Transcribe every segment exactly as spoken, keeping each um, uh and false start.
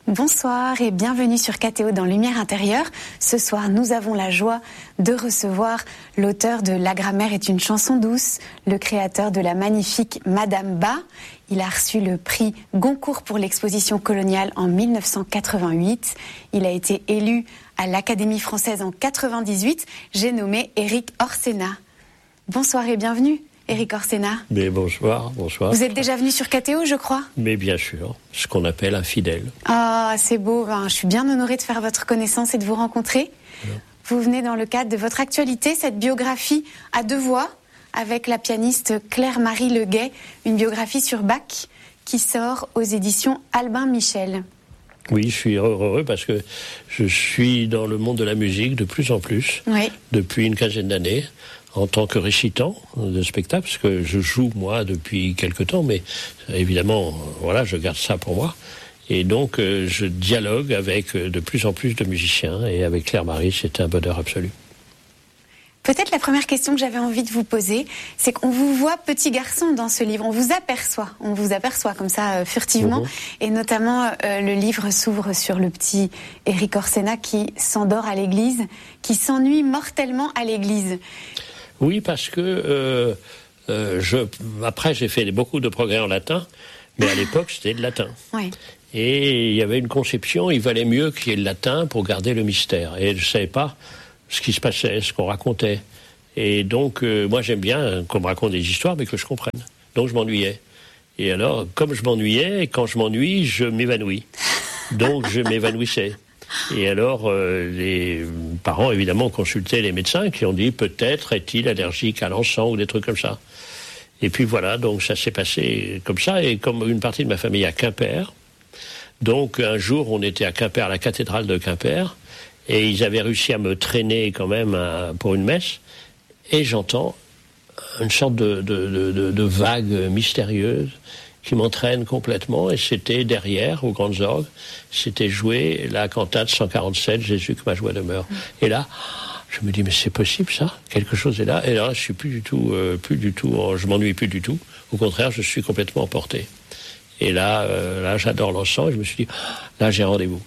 Bonsoir et bienvenue sur K T O dans Lumière intérieure. Ce soir, nous avons la joie de recevoir l'auteur de La grammaire est une chanson douce, le créateur de la magnifique Madame Ba. Il a reçu le prix Goncourt pour l'exposition coloniale en mille neuf cent quatre-vingt-huit. Il a été élu à l'Académie française en quatre-vingt-dix-huit. J'ai nommé Éric Orsena. Bonsoir et bienvenue. Éric Orsena. Mais bonsoir, bonsoir. Vous êtes déjà venu sur K T O, je crois ? Mais bien sûr, ce qu'on appelle un fidèle. Ah, c'est beau. Ben, je suis bien honorée de faire votre connaissance et de vous rencontrer. Ouais. Vous venez dans le cadre de votre actualité, cette biographie à deux voix, avec la pianiste Claire-Marie Leguet, une biographie sur Bach qui sort aux éditions Albin Michel. Oui, je suis heureux parce que je suis dans le monde de la musique de plus en plus, oui. depuis une quinzaine d'années. En tant que récitant de spectacle, parce que je joue moi depuis quelque temps, mais évidemment, voilà, je garde ça pour moi. Et donc, euh, je dialogue avec de plus en plus de musiciens, et avec Claire-Marie, c'est un bonheur absolu. Peut-être la première question que j'avais envie de vous poser, c'est qu'on vous voit petit garçon dans ce livre, on vous aperçoit, on vous aperçoit comme ça euh, furtivement, mmh. et notamment euh, le livre s'ouvre sur le petit Éric Orsena qui s'endort à l'église, qui s'ennuie mortellement à l'église. Oui, parce que euh, euh, je, après j'ai fait beaucoup de progrès en latin, mais à l'époque c'était le latin. Oui. Et il y avait une conception, il valait mieux qu'il y ait le latin pour garder le mystère. Et je ne savais pas ce qui se passait, ce qu'on racontait. Et donc, euh, moi j'aime bien qu'on me raconte des histoires, mais que je comprenne. Donc je m'ennuyais. Et alors, comme je m'ennuyais, quand je m'ennuie, je m'évanouis. Donc je m'évanouissais. Et alors, euh, les parents, évidemment, consultaient les médecins qui ont dit peut-être est-il allergique à l'encens ou des trucs comme ça. Et puis voilà, donc ça s'est passé comme ça. Et comme une partie de ma famille à Quimper, donc un jour, on était à Quimper, à la cathédrale de Quimper, et ils avaient réussi à me traîner quand même à, pour une messe, et j'entends une sorte de, de, de, de, de vague mystérieuse qui m'entraîne complètement, et c'était derrière, aux grandes orgues, c'était joué la cantate cent quarante-sept, Jésus que ma joie demeure. Mmh. Et là, je me dis, mais c'est possible ça ? Quelque chose est là. Et là, je suis plus du tout, euh, plus du tout, je m'ennuie plus du tout. Au contraire, je suis complètement emporté. Et là, euh, là, j'adore l'encens, et je me suis dit, là, j'ai rendez-vous.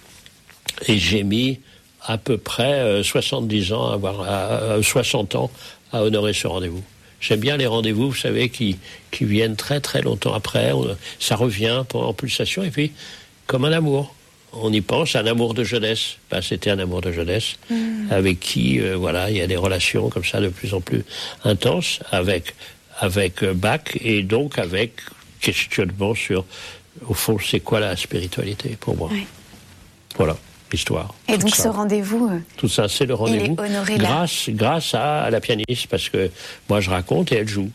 Et j'ai mis à peu près euh, soixante-dix ans, à avoir, à, à soixante ans, à honorer ce rendez-vous. J'aime bien les rendez-vous, vous savez, qui, qui viennent très très longtemps après. On, ça revient en pulsation, et puis, comme un amour. On y pense, un amour de jeunesse. Ben, c'était un amour de jeunesse, mmh. avec qui, euh, voilà, il y a des relations comme ça de plus en plus intenses, avec, avec Bach, et donc avec questionnement sur, au fond, c'est quoi la spiritualité pour moi. Oui. Voilà. Histoire. Et donc ça. ce rendez-vous, euh, tout ça, c'est le rendez-vous. Grâce, là. grâce à, à la pianiste, parce que moi je raconte et elle joue.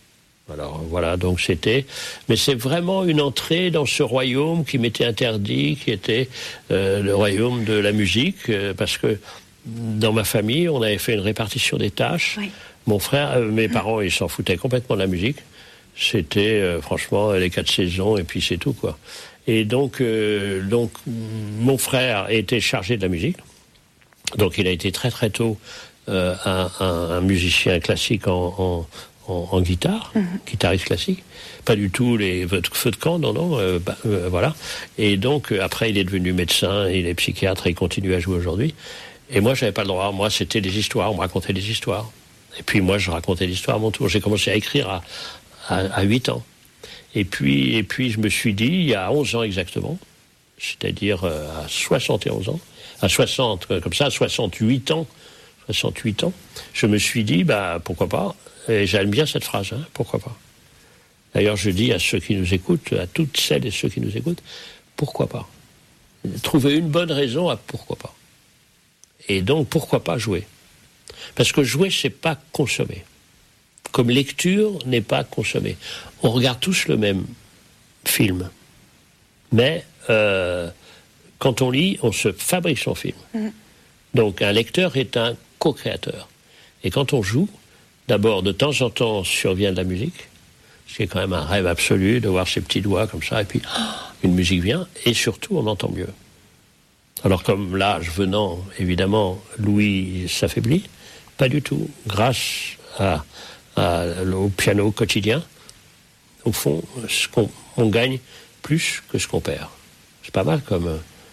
Alors voilà, donc c'était. Mais c'est vraiment une entrée dans ce royaume qui m'était interdit, qui était euh, le royaume de la musique, euh, parce que dans ma famille, on avait fait une répartition des tâches. Oui. Mon frère, euh, mes parents, ils s'en foutaient complètement de la musique. C'était euh, franchement les quatre saisons et puis c'est tout quoi. Et donc, euh, donc, mon frère était chargé de la musique. Donc, il a été très très tôt euh, un, un, un musicien classique en, en, en, en guitare, mm-hmm. guitariste classique. Pas du tout les feux de camp, non, non, euh, bah, euh, voilà. Et donc, euh, après, il est devenu médecin, il est psychiatre et il continue à jouer aujourd'hui. Et moi, j'avais pas le droit. Moi, c'était des histoires, on me racontait des histoires. Et puis, moi, je racontais l'histoire à mon tour. J'ai commencé à écrire à, à, à huit ans. Et puis, et puis, je me suis dit, il y a onze ans exactement, c'est-à-dire euh, à soixante et onze ans, à soixante, comme ça, à soixante-huit ans, soixante-huit ans, je me suis dit, bah, pourquoi pas, et j'aime bien cette phrase, hein, pourquoi pas. D'ailleurs, je dis à ceux qui nous écoutent, à toutes celles et ceux qui nous écoutent, pourquoi pas. Trouver une bonne raison à pourquoi pas. Et donc, pourquoi pas jouer. Parce que jouer, c'est pas consommer. Comme lecture n'est pas consommée. On regarde tous le même film. Mais euh, quand on lit, on se fabrique son film. Mmh. Donc un lecteur est un co-créateur. Et quand on joue, d'abord, de temps en temps, survient de la musique, ce qui est quand même un rêve absolu, de voir ses petits doigts comme ça, et puis oh, une musique vient, et surtout, on entend mieux. Alors comme l'âge venant, évidemment, Louis s'affaiblit, pas du tout. Grâce à... À, au piano quotidien, au fond, ce qu'on on gagne plus que ce qu'on perd. C'est pas mal comme,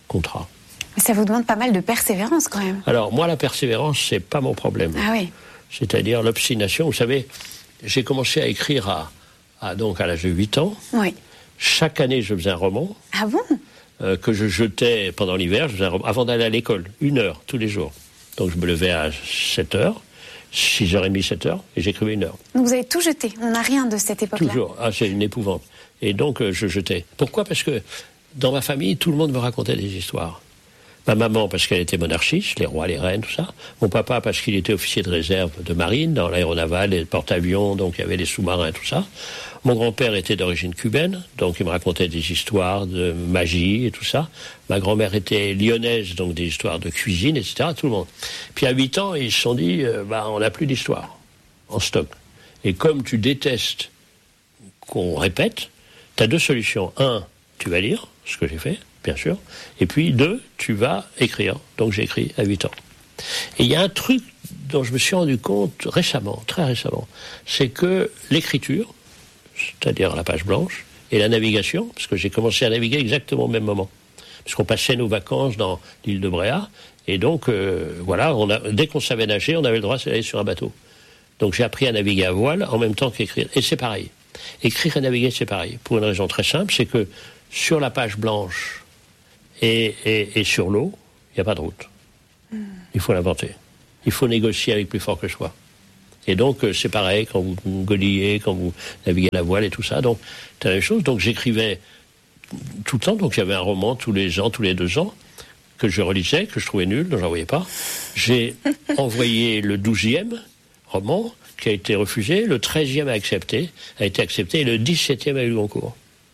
contrat. Mais ça vous demande pas mal de persévérance quand même. Alors moi, la persévérance, c'est pas mon problème. Ah oui. C'est-à-dire l'obstination. Vous savez, j'ai commencé à écrire à, à, donc à l'âge de huit ans. Oui. Chaque année, je faisais un roman. Ah bon euh, que je jetais pendant l'hiver, je faisais un roman, avant d'aller à l'école, une heure, tous les jours. Donc je me levais à sept heures, six heures trente, sept heures, et j'écrivais une heure. Donc vous avez tout jeté, on n'a rien de cette époque-là. Toujours, ah, c'est une épouvante. Et donc euh, je jetais. Pourquoi ? Parce que dans ma famille, tout le monde me racontait des histoires. Ma maman, parce qu'elle était monarchiste, les rois, les reines, tout ça. Mon papa, parce qu'il était officier de réserve de marine, dans l'aéronaval, les porte-avions, donc il y avait les sous-marins, tout ça. Mon grand-père était d'origine cubaine, donc il me racontait des histoires de magie et tout ça. Ma grand-mère était lyonnaise, donc des histoires de cuisine, et cetera, tout le monde. Puis à huit ans, ils se sont dit, euh, bah, on n'a plus d'histoire en stock. Et comme tu détestes qu'on répète, tu as deux solutions. Un, tu vas lire, ce que j'ai fait, bien sûr. Et puis, deux, tu vas écrire. Donc, j'ai écrit à huit ans. Et il y a un truc dont je me suis rendu compte récemment, très récemment, c'est que l'écriture, c'est-à-dire la page blanche, et la navigation, parce que j'ai commencé à naviguer exactement au même moment. Parce qu'on passait nos vacances dans l'île de Bréa, et donc, euh, voilà, on a, dès qu'on savait nager, on avait le droit d'aller sur un bateau. Donc, j'ai appris à naviguer à voile en même temps qu'écrire. Et c'est pareil. Écrire et naviguer, c'est pareil. Pour une raison très simple, c'est que sur la page blanche, Et, et, et sur l'eau, il n'y a pas de route. Mm. Il faut l'inventer. Il faut négocier avec plus fort que soi. Et donc, euh, c'est pareil quand vous godillez, quand vous naviguez à la voile et tout ça. Donc, c'est la même chose. Donc, j'écrivais tout le temps. Donc, il y avait un roman tous les ans, tous les deux ans, que je relisais, que je trouvais nul, dont je n'envoyais pas. J'ai envoyé le douzième roman, qui a été refusé. Le treizième a accepté, a été accepté. Et le dix-septième a eu le concours.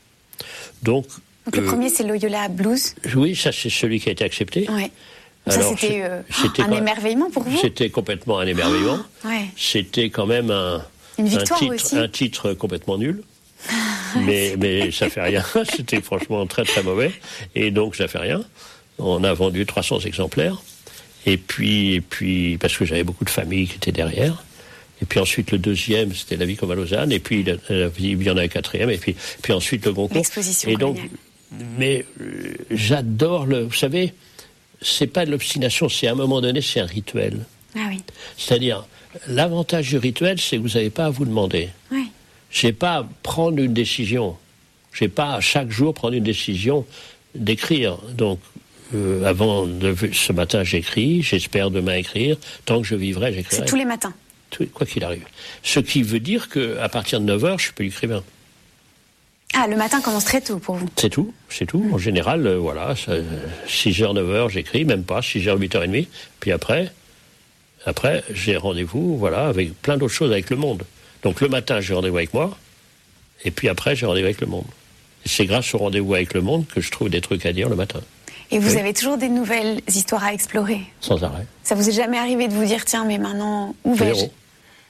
Donc, Donc le euh, premier, c'est Loyola Blues. Oui, ça, c'est celui qui a été accepté. Ouais. Ça, Alors, c'était, euh, c'était un quoi, émerveillement pour vous ? C'était complètement un émerveillement. Oh, ouais. C'était quand même un, Une victoire un, titre, aussi. un titre complètement nul. mais, mais ça fait rien. C'était franchement très, très mauvais. Et donc, ça fait rien. On a vendu trois cents exemplaires. Et puis, et puis, parce que j'avais beaucoup de familles qui étaient derrière. Et puis ensuite, le deuxième, c'était La vie comme à Lausanne. Et puis, il y en a un quatrième. Et puis, puis ensuite, le concours. L'exposition. Et donc, mais euh, j'adore le... Vous savez, c'est pas de l'obstination, c'est à un moment donné, c'est un rituel. Ah oui. C'est-à-dire, l'avantage du rituel, c'est que vous n'avez pas à vous demander. Oui. Je n'ai pas à prendre une décision. Je n'ai pas à chaque jour prendre une décision d'écrire. Donc, euh, avant de... Ce matin, j'écris. J'espère demain écrire. Tant que je vivrai, j'écrirai. C'est tous les matins. Tout, quoi qu'il arrive. Ce qui veut dire qu'à partir de neuf heures, je suis plus écrivain. Ah, le matin commence très tôt pour vous. C'est tout, c'est tout. En général, euh, voilà, six heures, neuf heures, j'écris, même pas, six heures, huit heures trente. Puis après, après, j'ai rendez-vous, voilà, avec plein d'autres choses avec le monde. Donc le matin, j'ai rendez-vous avec moi, et puis après, j'ai rendez-vous avec le monde. Et c'est grâce au rendez-vous avec le monde que je trouve des trucs à dire le matin. Et vous oui. avez toujours des nouvelles histoires à explorer ? Sans arrêt. Ça vous est jamais arrivé de vous dire, tiens, mais maintenant, où vais-je ? Zéro.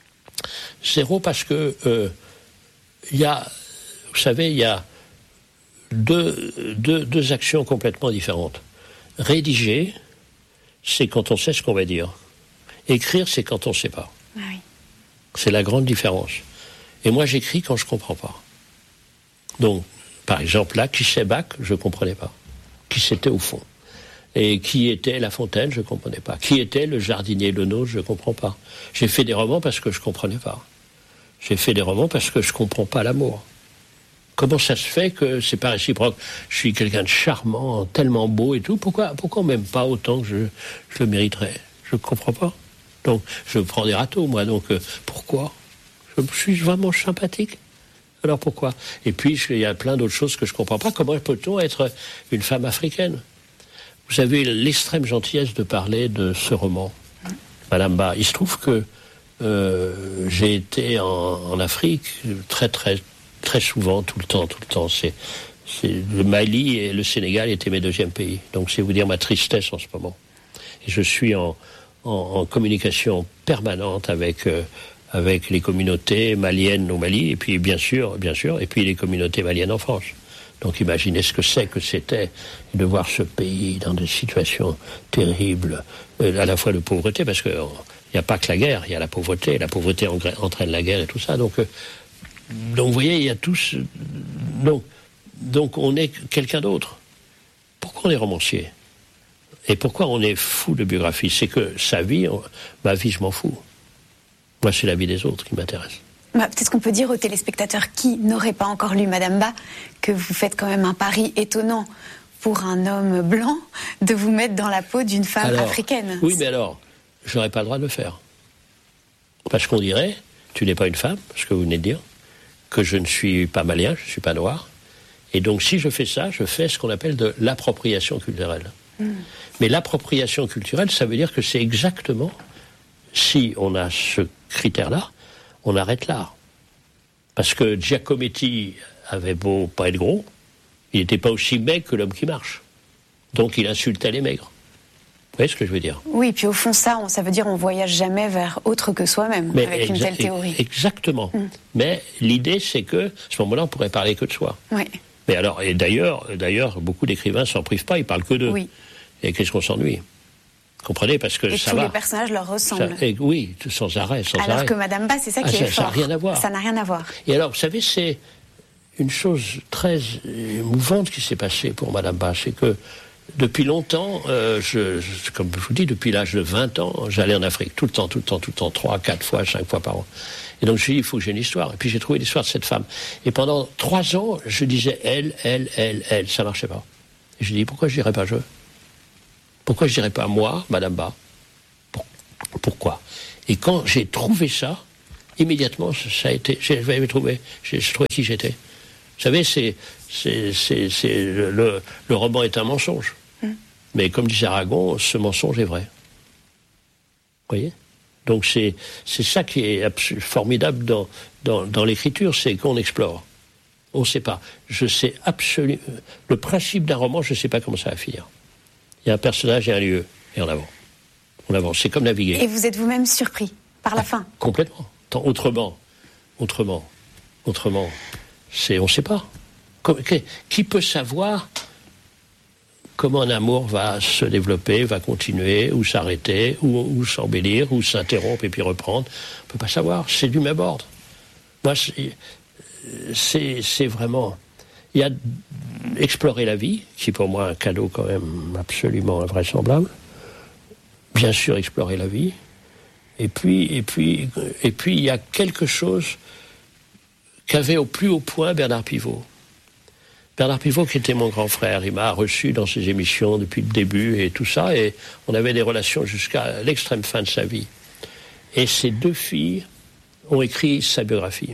Zéro parce que euh, il y a... Vous savez, il y a deux, deux, deux actions complètement différentes. Rédiger, c'est quand on sait ce qu'on va dire. Écrire, c'est quand on ne sait pas. Ah oui. C'est la grande différence. Et moi, j'écris quand je ne comprends pas. Donc, par exemple, là, qui c'est Bach, je ne comprenais pas. Qui c'était au fond. Et qui était La Fontaine, je ne comprenais pas. Qui était le jardinier Lenôtre, je ne comprends pas. J'ai fait des romans parce que je ne comprenais pas. J'ai fait des romans parce que je ne comprends pas l'amour. Comment ça se fait que c'est pas réciproque ? Je suis quelqu'un de charmant, tellement beau et tout. Pourquoi, pourquoi on m'aime pas autant que je, je le mériterais ? Je ne comprends pas. Donc, je prends des râteaux, moi. Donc, euh, pourquoi ? Je suis vraiment sympathique. Alors, pourquoi ? Et puis, il y a plein d'autres choses que je ne comprends pas. Comment peut-on être une femme africaine ? Vous avez l'extrême gentillesse de parler de ce roman, Madame Ba. Il se trouve que euh, j'ai été en, en Afrique très, très... Très souvent, tout le temps, tout le temps. C'est, c'est, le Mali et le Sénégal étaient mes deuxièmes pays. Donc, c'est vous dire ma tristesse en ce moment. Et je suis en, en, en communication permanente avec, euh, avec les communautés maliennes au Mali, et puis bien sûr, bien sûr, et puis les communautés maliennes en France. Donc, imaginez ce que c'est que c'était de voir ce pays dans des situations terribles, euh, à la fois de pauvreté, parce qu'il n'y a pas que la guerre, il y a la pauvreté. La pauvreté entraîne la guerre et tout ça. Donc, euh, Donc, vous voyez, il y a tous... Donc, donc on est quelqu'un d'autre. Pourquoi on est romancier ? Et pourquoi on est fou de biographie? C'est que sa vie, on, ma vie, je m'en fous. Moi, c'est la vie des autres qui m'intéresse. Bah, peut-être qu'on peut dire aux téléspectateurs qui n'auraient pas encore lu Madame Ba que vous faites quand même un pari étonnant pour un homme blanc de vous mettre dans la peau d'une femme alors, africaine. Oui, mais alors, je n'aurais pas le droit de le faire. Parce qu'on dirait, tu n'es pas une femme, ce que vous venez de dire, que je ne suis pas malien, je ne suis pas noir. Et donc, si je fais ça, je fais ce qu'on appelle de l'appropriation culturelle. Mm. Mais l'appropriation culturelle, ça veut dire que c'est exactement, si on a ce critère-là, on arrête l'art. Parce que Giacometti avait beau pas être gros, il n'était pas aussi maigre que l'homme qui marche. Donc il insultait les maigres. Vous voyez ce que je veux dire? Oui, puis au fond, ça, on, ça veut dire qu'on ne voyage jamais vers autre que soi-même, mais avec exa- une telle théorie. Exactement. Mm. Mais l'idée, c'est que, à ce moment-là, on ne pourrait parler que de soi. Oui. Mais alors, et d'ailleurs, d'ailleurs, beaucoup d'écrivains ne s'en privent pas, ils parlent que d'eux. Oui. Et qu'est-ce qu'on s'ennuie? Comprenez, parce que et ça tous va. les personnages leur ressemblent. Ça, et, oui, sans arrêt, sans alors arrêt. que Madame Ba, c'est ça ah, qui ça, est fort. Ça n'a rien à voir. Ça n'a rien à voir. Et alors, vous savez, c'est une chose très émouvante qui s'est passée pour Madame Ba, c'est que depuis longtemps, euh, je, je, comme je vous dis, depuis l'âge de vingt ans, j'allais en Afrique, tout le temps, tout le temps, tout le temps, trois, quatre fois, cinq fois par an. Et donc je me suis dit, il faut que j'ai une histoire. Et puis j'ai trouvé l'histoire de cette femme. Et pendant trois ans, je disais elle, elle, elle, elle, ça marchait pas. Et je dis, pourquoi je dirais pas je? Pourquoi je dirais pas moi, Madame Ba? Pourquoi? Et quand j'ai trouvé ça, immédiatement, ça a été, j'avais trouvé, j'ai trouvé qui j'étais. Vous savez, c'est, c'est, c'est, c'est le, le roman est un mensonge. Mmh. Mais comme disait Aragon, ce mensonge est vrai. Vous voyez? Donc c'est, c'est ça qui est absolu, formidable dans, dans, dans l'écriture, c'est qu'on explore. On ne sait pas. Je sais absolument. Le principe d'un roman, je ne sais pas comment ça va finir. Il y a un personnage et un lieu, et en avant. On avance, c'est comme naviguer. Et vous êtes vous-même surpris par la ah, fin? Complètement. Tant, autrement, autrement, autrement, c'est, on ne sait pas. Comme, qui, qui peut savoir comment un amour va se développer, va continuer, ou s'arrêter, ou, ou s'embellir, ou s'interrompre et puis reprendre? On ne peut pas savoir, c'est du même ordre. Moi, c'est, c'est, c'est vraiment... Il y a explorer la vie, qui est pour moi un cadeau quand même absolument invraisemblable. Bien sûr, explorer la vie. Et puis, et puis, et puis, il y a quelque chose qu'avait au plus haut point Bernard Pivot. Bernard Pivot, qui était mon grand frère, il m'a reçu dans ses émissions depuis le début et tout ça, et on avait des relations jusqu'à l'extrême fin de sa vie. Et ces deux filles ont écrit sa biographie.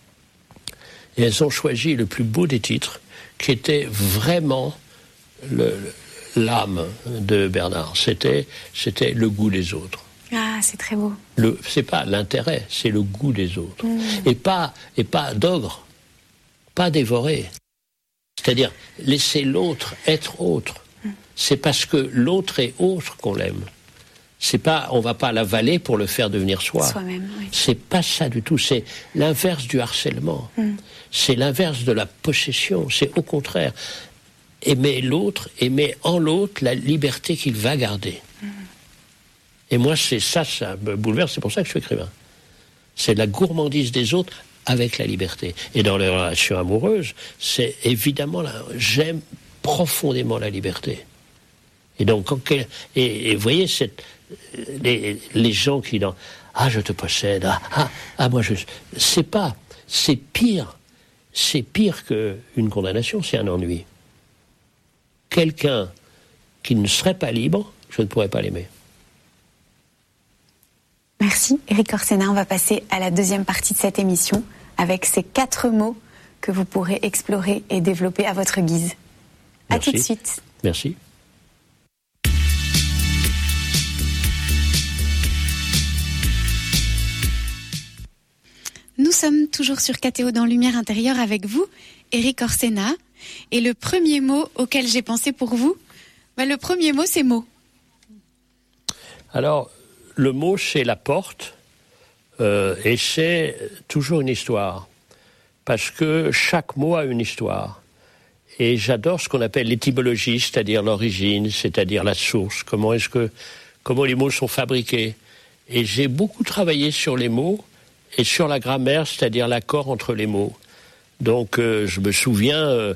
Et elles ont choisi le plus beau des titres, qui était vraiment le, l'âme de Bernard. C'était, c'était le goût des autres. Ah, c'est très beau. Le, c'est pas l'intérêt, c'est le goût des autres. Mmh. Et pas, et pas d'ogre, pas dévorer. C'est-à-dire, laisser l'autre être autre. Mmh. C'est parce que l'autre est autre qu'on l'aime. C'est pas, on va pas l'avaler pour le faire devenir soi. Soi-même, oui. C'est pas ça du tout. C'est l'inverse du harcèlement. Mmh. C'est l'inverse de la possession. C'est au contraire. Aimer l'autre, aimer en l'autre la liberté qu'il va garder. Mmh. Et moi, c'est ça, ça me bouleverse. C'est pour ça que je suis écrivain. C'est la gourmandise des autres avec la liberté. Et dans les relations amoureuses, c'est évidemment là, j'aime profondément la liberté. Et donc, quand, et, et vous voyez, cette, les, les gens qui dans ah je te possède, ah ah, ah moi je, c'est pas, c'est pire, c'est pire qu'une condamnation, c'est un ennui. Quelqu'un qui ne serait pas libre, je ne pourrais pas l'aimer. Merci, Éric Orsena. On va passer à la deuxième partie de cette émission avec ces quatre mots que vous pourrez explorer et développer à votre guise. Merci. À tout de suite. Merci. Nous sommes toujours sur K T O dans Lumière intérieure avec vous, Éric Orsena. Et le premier mot auquel j'ai pensé pour vous, bah le premier mot, c'est mot. Alors, le mot, c'est la porte, euh, et c'est toujours une histoire. Parce que chaque mot a une histoire. Et j'adore ce qu'on appelle l'étymologie, c'est-à-dire l'origine, c'est-à-dire la source. Comment est-ce que, comment les mots sont fabriqués. Et j'ai beaucoup travaillé sur les mots et sur la grammaire, c'est-à-dire l'accord entre les mots. Donc, euh, je me souviens, euh,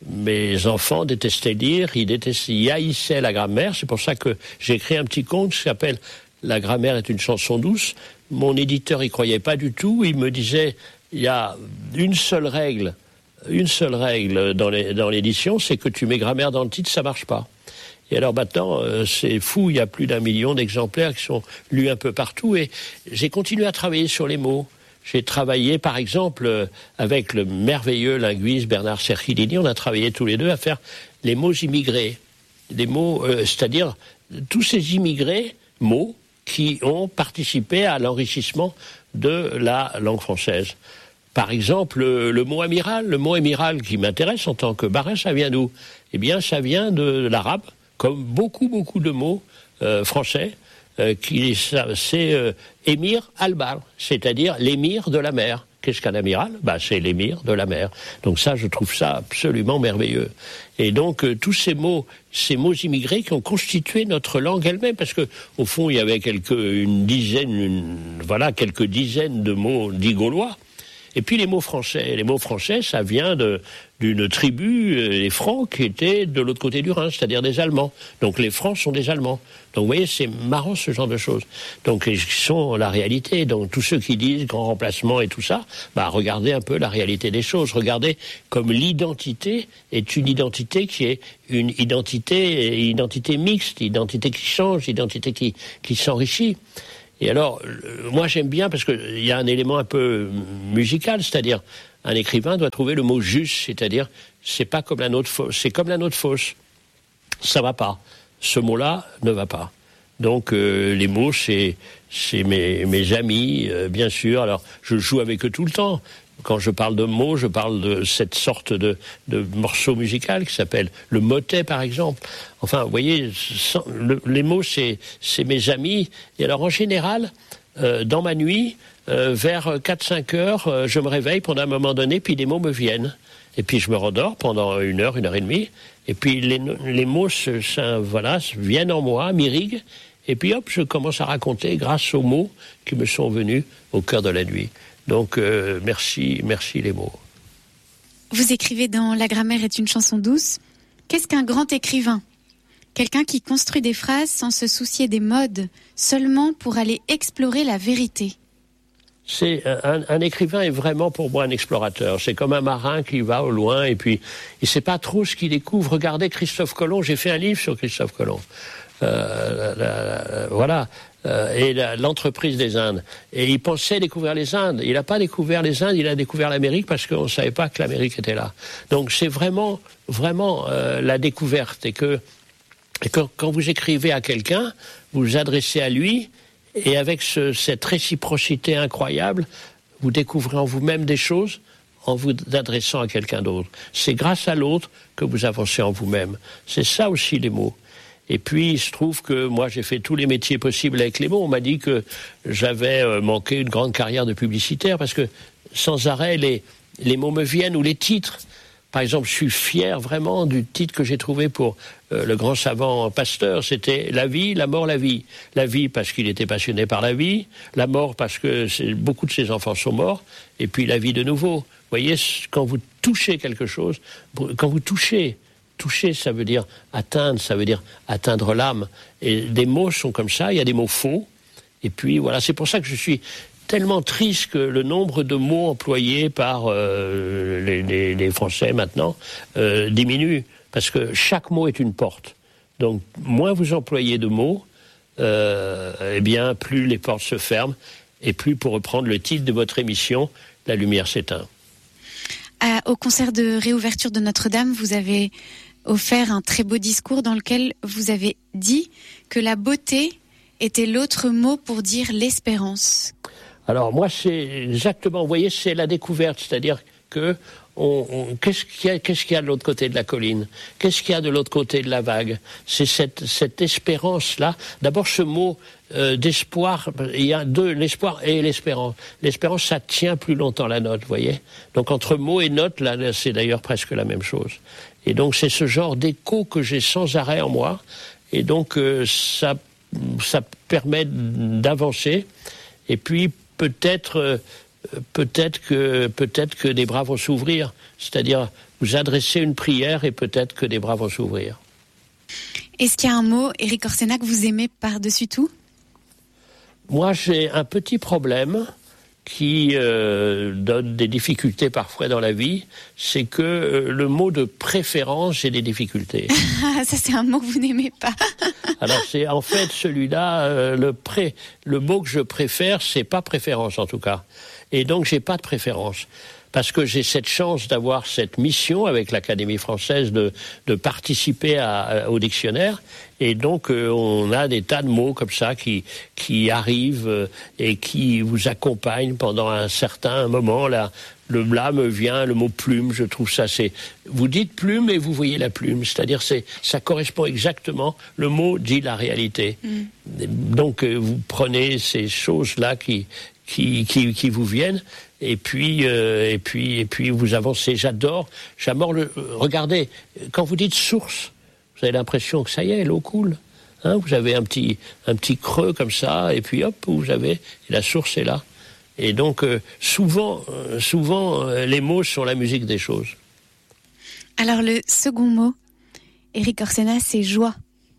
mes enfants détestaient lire, ils détestaient, ils haïssaient la grammaire. C'est pour ça que j'ai écrit un petit conte qui s'appelle « La grammaire est une chanson douce ». Mon éditeur y croyait pas du tout. Il me disait, il y a une seule règle, une seule règle dans, les, dans l'édition, c'est que tu mets grammaire dans le titre, ça marche pas. Et alors maintenant, euh, c'est fou, il y a plus d'un million d'exemplaires qui sont lus un peu partout. Et j'ai continué à travailler sur les mots. J'ai travaillé, par exemple, euh, avec le merveilleux linguiste Bernard Cerchilini. On a travaillé tous les deux à faire les mots immigrés. Des mots, euh, c'est-à-dire tous ces immigrés, mots, qui ont participé à l'enrichissement de la langue française. Par exemple, le, le mot amiral. Le mot amiral qui m'intéresse en tant que barin, ça vient d'où? Eh bien, ça vient de l'arabe, comme beaucoup, beaucoup de mots euh, français, euh, qui, ça, c'est euh, émir al-bar, c'est-à-dire l'émir de la mer. Qu'est-ce qu'un amiral? Bah, c'est l'émir de la mer. Donc ça, je trouve ça absolument merveilleux. Et donc, euh, tous ces mots, ces mots immigrés qui ont constitué notre langue elle-même, parce que, au fond, il y avait quelques, une dizaine, une, voilà, quelques dizaines de mots dits gaulois. Et puis les mots français. Les mots français, ça vient de, d'une tribu, euh, les Francs, qui étaient de l'autre côté du Rhin, c'est-à-dire des Allemands. Donc les Francs sont des Allemands. Donc vous voyez, c'est marrant ce genre de choses. Donc ils sont la réalité. Donc tous ceux qui disent grand remplacement et tout ça, bah regardez un peu la réalité des choses. Regardez comme l'identité est une identité qui est une identité, identité mixte, identité qui change, identité qui, qui s'enrichit. Et alors, moi j'aime bien parce qu'il y a un élément un peu musical, c'est-à-dire un écrivain doit trouver le mot juste, c'est-à-dire c'est pas comme la note fausse, c'est comme la note fausse. Ça va pas. Ce mot-là ne va pas. Donc euh, les mots, c'est, c'est mes, mes amis, euh, bien sûr. Alors je joue avec eux tout le temps. Quand je parle de mots, je parle de cette sorte de, de morceau musical qui s'appelle le motet, par exemple. Enfin, vous voyez, sans, le, les mots, c'est, c'est mes amis. Et alors, en général, euh, dans ma nuit, euh, vers quatre cinq heures, euh, je me réveille pendant un moment donné, puis des mots me viennent. Et puis je me rendors pendant une heure, une heure et demie. Et puis les, les mots, se, ça, voilà, viennent en moi, m'irriguent. Et puis hop, je commence à raconter grâce aux mots qui me sont venus au cœur de la nuit. Donc, euh, merci, merci les mots. Vous écrivez dans La grammaire est une chanson douce. Qu'est-ce qu'un grand écrivain? Quelqu'un qui construit des phrases sans se soucier des modes, seulement pour aller explorer la vérité. C'est un, un écrivain est vraiment pour moi un explorateur. C'est comme un marin qui va au loin et puis il sait pas trop ce qu'il découvre. Regardez Christophe Colomb. J'ai fait un livre sur Christophe Colomb. Euh, la, la, voilà. Euh, et la, l'entreprise des Indes. Et il pensait découvrir les Indes. Il n'a pas découvert les Indes, il a découvert l'Amérique parce qu'on ne savait pas que l'Amérique était là. Donc c'est vraiment, vraiment euh, la découverte. Et que, et que quand vous écrivez à quelqu'un, vous vous adressez à lui, et avec ce, cette réciprocité incroyable, vous découvrez en vous-même des choses en vous adressant à quelqu'un d'autre. C'est grâce à l'autre que vous avancez en vous-même. C'est ça aussi les mots. Et puis, il se trouve que moi, j'ai fait tous les métiers possibles avec les mots. On m'a dit que j'avais manqué une grande carrière de publicitaire parce que sans arrêt, les, les mots me viennent ou les titres. Par exemple, je suis fier vraiment du titre que j'ai trouvé pour euh, le grand savant Pasteur. C'était La vie, la mort, la vie. La vie parce qu'il était passionné par la vie. La mort parce que c'est, beaucoup de ses enfants sont morts. Et puis la vie de nouveau. Vous voyez, quand vous touchez quelque chose, quand vous touchez... Toucher, ça veut dire atteindre, ça veut dire atteindre l'âme. Et des mots sont comme ça, il y a des mots faux. Et puis voilà, c'est pour ça que je suis tellement triste que le nombre de mots employés par euh, les, les, les Français maintenant euh, diminue. Parce que chaque mot est une porte. Donc moins vous employez de mots, euh, eh bien plus les portes se ferment. Et plus, pour reprendre le titre de votre émission, la lumière s'éteint. À, au concert de réouverture de Notre-Dame, vous avez offert un très beau discours dans lequel vous avez dit que la beauté était l'autre mot pour dire l'espérance. Alors moi, c'est exactement, vous voyez, c'est la découverte, c'est-à-dire que on, on, qu'est-ce qu'il y a, qu'est-ce qu'il y a de l'autre côté de la colline? Qu'est-ce qu'il y a de l'autre côté de la vague? C'est cette, cette espérance-là. D'abord, ce mot euh, d'espoir, il y a deux, l'espoir et l'espérance. L'espérance, ça tient plus longtemps la note, vous voyez. Donc entre mot et note, là, c'est d'ailleurs presque la même chose. Et donc c'est ce genre d'écho que j'ai sans arrêt en moi. Et donc euh, ça, ça permet d'avancer. Et puis peut-être... Euh, Peut-être que, peut-être que des bras vont s'ouvrir. C'est-à-dire, vous adressez une prière et peut-être que des bras vont s'ouvrir. Est-ce qu'il y a un mot, Éric Orsena, que vous aimez par-dessus tout ? Moi, j'ai un petit problème qui euh, donne des difficultés parfois dans la vie, c'est que euh, le mot de préférence, j'ai des difficultés. Ça, c'est un mot que vous n'aimez pas. Alors, c'est en fait celui-là, euh, le pré, le mot que je préfère, c'est pas préférence en tout cas. Et donc, j'ai pas de préférence. Parce que j'ai cette chance d'avoir cette mission avec l'Académie française de, de participer à, à, au dictionnaire. Et donc, euh, on a des tas de mots comme ça qui, qui arrivent euh, et qui vous accompagnent pendant un certain moment. Là, le là me vient le mot plume, je trouve ça, c'est... Vous dites plume et vous voyez la plume. C'est-à-dire, c'est, ça correspond exactement, le mot dit la réalité. Mm. Donc, euh, vous prenez ces choses-là qui, qui, qui, qui vous viennent. Et puis, euh, et puis, et puis, vous avancez. J'adore, j'adore le. Regardez, quand vous dites source, vous avez l'impression que ça y est, l'eau coule. Hein, vous avez un petit, un petit creux comme ça, et puis hop, vous avez, et la source est là. Et donc, euh, souvent, euh, souvent, euh, les mots sont la musique des choses. Alors, le second mot, Éric Orsena, c'est joie.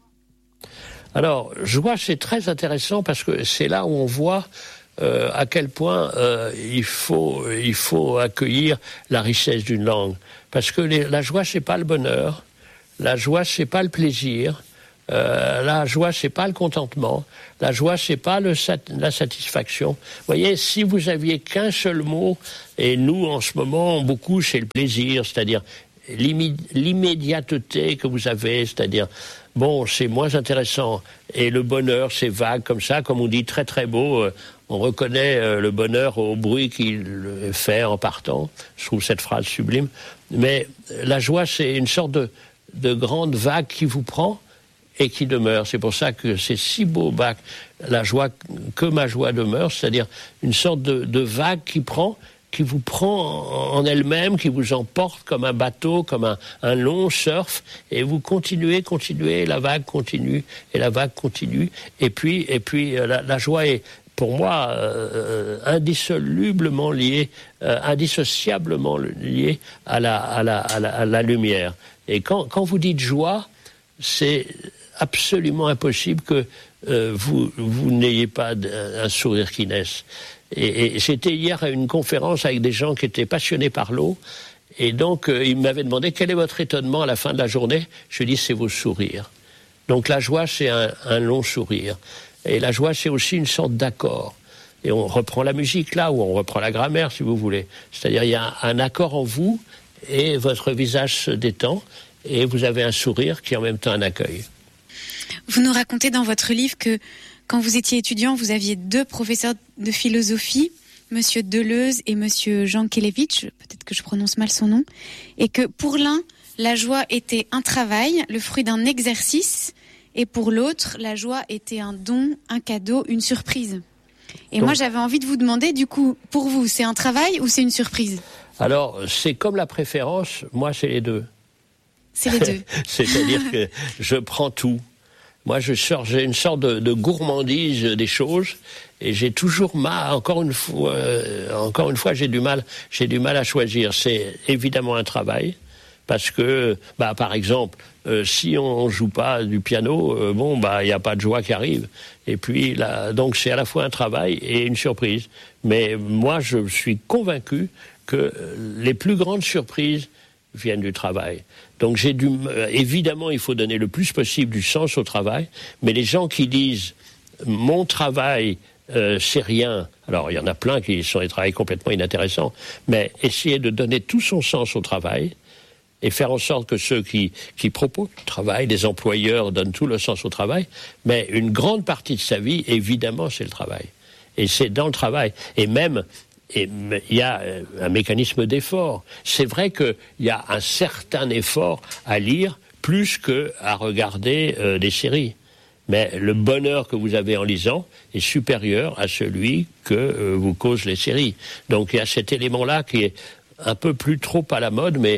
Alors, joie, c'est très intéressant parce que c'est là où on voit. Euh, à quel point euh, il faut il faut accueillir la richesse d'une langue, parce que les, la joie c'est pas le bonheur, la joie c'est pas le plaisir, euh, la joie c'est pas le contentement, la joie c'est pas le sat- la satisfaction. Vous voyez, si vous aviez qu'un seul mot, et nous en ce moment beaucoup c'est le plaisir, c'est-à-dire l'immi- l'immédiateté que vous avez, c'est-à-dire bon, c'est moins intéressant. Et le bonheur, c'est vague comme ça, comme on dit, très très beau. Euh, on reconnaît euh, le bonheur au bruit qu'il fait en partant. Je trouve cette phrase sublime. Mais la joie, c'est une sorte de, de grande vague qui vous prend et qui demeure. C'est pour ça que c'est si beau, bah, la joie, que ma joie demeure, c'est-à-dire une sorte de, de vague qui prend, qui vous prend en elle-même, qui vous emporte comme un bateau, comme un, un long surf, et vous continuez, continuez, et la vague continue, et la vague continue, et puis, et puis la, la joie est, pour moi, euh, indissolublement liée, euh, indissociablement liée à la, à la, à la, à la lumière. Et quand, quand vous dites joie, c'est absolument impossible que euh, vous, vous n'ayez pas un sourire qui naisse. Et, et j'étais hier à une conférence avec des gens qui étaient passionnés par l'eau, et donc euh, ils m'avaient demandé quel est votre étonnement à la fin de la journée. Je dis c'est vos sourires. Donc la joie c'est un, un long sourire, et la joie c'est aussi une sorte d'accord. Et on reprend la musique là, ou on reprend la grammaire si vous voulez. C'est-à-dire il y a un, un accord en vous, et votre visage se détend, et vous avez un sourire qui est en même temps un accueil. Vous nous racontez dans votre livre que quand vous étiez étudiant, vous aviez deux professeurs de philosophie, Monsieur Deleuze et Monsieur Jankélévitch, peut-être que je prononce mal son nom, et que pour l'un, la joie était un travail, le fruit d'un exercice, et pour l'autre, la joie était un don, un cadeau, une surprise. Et Donc, moi, j'avais envie de vous demander, du coup, pour vous, c'est un travail ou c'est une surprise ? Alors, c'est comme la préférence, moi, c'est les deux. C'est les deux. C'est-à-dire que je prends tout. Moi, je sors, j'ai une sorte de, de gourmandise des choses, et j'ai toujours mal. Encore une fois, euh, encore une fois, j'ai du mal, j'ai du mal à choisir. C'est évidemment un travail, parce que, bah, par exemple, euh, si on joue pas du piano, euh, bon, bah, il y a pas de joie qui arrive. Et puis, là, donc, c'est à la fois un travail et une surprise. Mais moi, je suis convaincu que les plus grandes surprises viennent du travail. Donc j'ai dû, euh, évidemment, il faut donner le plus possible du sens au travail, mais les gens qui disent « mon travail, euh, c'est rien », alors il y en a plein qui sont des travails complètement inintéressants, mais essayer de donner tout son sens au travail et faire en sorte que ceux qui, qui proposent le travail, les employeurs, donnent tout le sens au travail, mais une grande partie de sa vie, évidemment, c'est le travail. Et c'est dans le travail. Et même... Et il y a un mécanisme d'effort. C'est vrai qu'il y a un certain effort à lire plus qu'à regarder euh, des séries. Mais le bonheur que vous avez en lisant est supérieur à celui que euh, vous causent les séries. Donc il y a cet élément-là qui est un peu plus trop à la mode, mais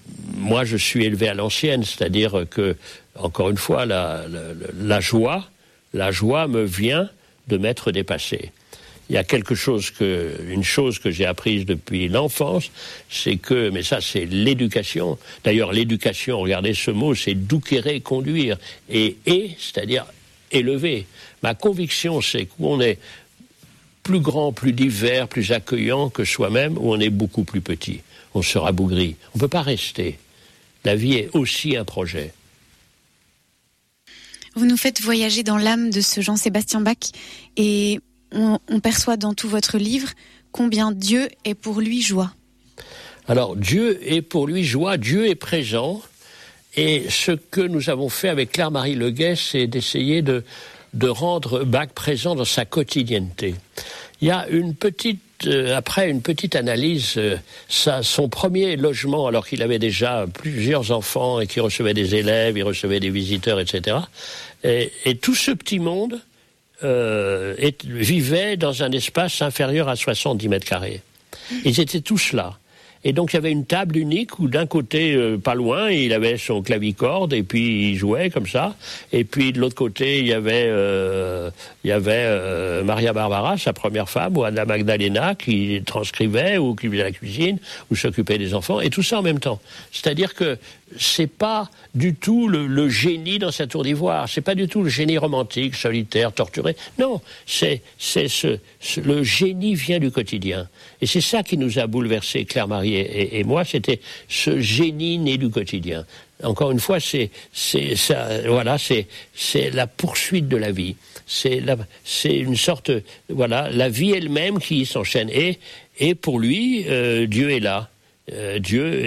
moi je suis élevé à l'ancienne, c'est-à-dire que, encore une fois, la, la, la joie, la joie me vient de m'être dépassé. il y a quelque chose que, une chose que j'ai apprise depuis l'enfance, c'est que, mais ça c'est l'éducation. D'ailleurs, l'éducation, regardez ce mot, c'est douquérer, conduire, et et, c'est-à-dire élever. Ma conviction, c'est qu'on est plus grand, plus divers, plus accueillant que soi-même, ou on est beaucoup plus petit. On se rabougrit. On ne peut pas rester. La vie est aussi un projet. Vous nous faites voyager dans l'âme de ce Jean-Sébastien Bach, et on, on perçoit dans tout votre livre combien Dieu est pour lui joie. Alors, Dieu est pour lui joie, Dieu est présent, et ce que nous avons fait avec Claire-Marie Leguet, c'est d'essayer de, de rendre Bach présent dans sa quotidienneté. Il y a une petite, euh, après une petite analyse, euh, ça, son premier logement, alors qu'il avait déjà plusieurs enfants et qu'il recevait des élèves, il recevait des visiteurs, et cetera. Et, et tout ce petit monde euh, est, vivait dans un espace inférieur à soixante-dix mètres carrés. Ils étaient tous là. Et donc il y avait une table unique où d'un côté, euh, pas loin, il avait son clavicorde et puis il jouait comme ça. Et puis de l'autre côté, il y avait, euh, il y avait euh, Maria Barbara, sa première femme, ou Anna Magdalena qui transcrivait ou qui faisait la cuisine ou s'occupait des enfants. Et tout ça en même temps. C'est-à-dire que c'est pas du tout le, le génie dans sa tour d'ivoire. C'est pas du tout le génie romantique, solitaire, torturé. Non, c'est, c'est ce, ce, le génie vient du quotidien. Et c'est ça qui nous a bouleversés, Claire-Marie et, et, et moi, c'était ce génie né du quotidien. Encore une fois, c'est, c'est ça, voilà, c'est, c'est la poursuite de la vie. C'est la, c'est une sorte, voilà, la vie elle-même qui s'enchaîne. Et, et pour lui, euh, Dieu est là. Euh, Dieu